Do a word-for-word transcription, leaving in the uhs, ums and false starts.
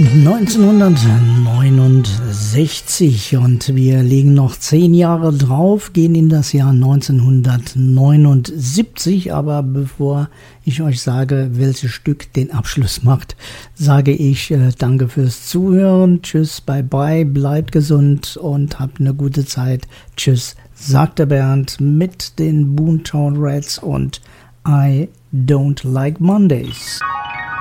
neunzehnhundertneunundsechzig und wir legen noch zehn Jahre drauf, gehen in das Jahr neunzehnhundertneunundsiebzig, aber bevor ich euch sage, welches Stück den Abschluss macht, sage ich äh, danke fürs Zuhören, tschüss, bye bye, bleibt gesund und habt eine gute Zeit, tschüss, sagt der Bernd mit den Boomtown Rats und I Don't Like Mondays.